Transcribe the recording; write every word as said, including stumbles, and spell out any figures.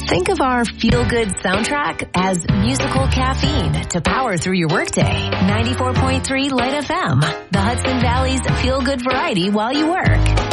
Think of our feel-good soundtrack as musical caffeine to power through your workday. ninety-four point three Light F M, the Hudson Valley's feel-good variety while you work.